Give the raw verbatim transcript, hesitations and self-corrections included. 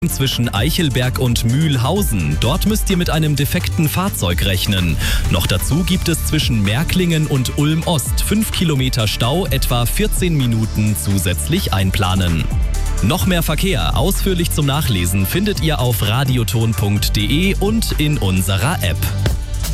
zwischen Eichelberg und Mühlhausen. Dort müsst ihr mit einem defekten Fahrzeug rechnen. Noch dazu gibt es zwischen Märklingen und Ulm Ost fünf Kilometer Stau, etwa vierzehn Minuten zusätzlich einplanen. Noch mehr Verkehr ausführlich zum Nachlesen findet ihr auf radioton punkt de und in unserer App.